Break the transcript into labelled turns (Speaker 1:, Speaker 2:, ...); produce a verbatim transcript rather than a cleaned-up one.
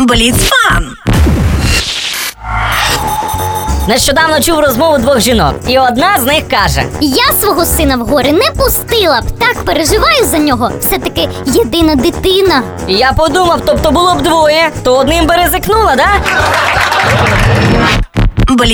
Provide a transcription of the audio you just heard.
Speaker 1: Бліцфан.
Speaker 2: Нещодавно чув розмову двох жінок, і одна з них каже:
Speaker 3: я свого сина в гори не пустила б, так переживаю за нього. Все-таки єдина дитина.
Speaker 2: І я подумав, тобто було б двоє, то одним би ризикнула, да?